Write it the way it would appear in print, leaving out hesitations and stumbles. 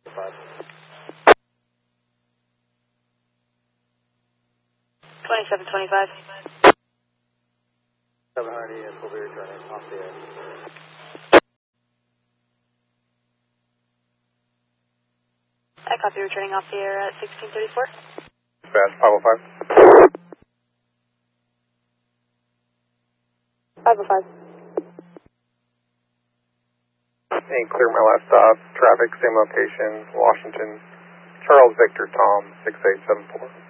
2725. 700 units will be returning off the air. I copy, returning off the air at 1634. Dispatch 505. 505. And clear my last stop. Traffic, same location, Washington. Charles Victor Tom 6874.